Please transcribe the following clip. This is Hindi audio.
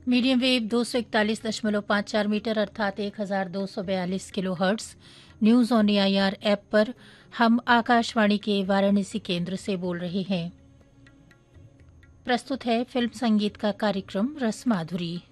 मीडियम वेव 241.54 मीटर अर्थात 1242 kilo hertz. News on AIR app पर हम आकाशवाणी के वाराणसी केंद्र से बोल रहे हैं। प्रस्तुत है फिल्म संगीत का कार्यक्रम रस माधुरी।